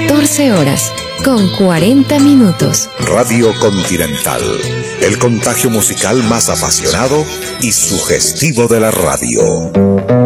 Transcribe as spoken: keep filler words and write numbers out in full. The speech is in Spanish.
catorce horas con cuarenta minutos. Radio Continental, el contagio musical más apasionado y sugestivo de la radio.